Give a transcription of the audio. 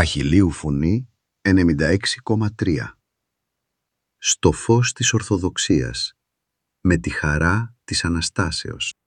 Αχιλλείου Φωνή 96,3. Στο φως της Ορθοδοξίας, με τη χαρά της Αναστάσεως.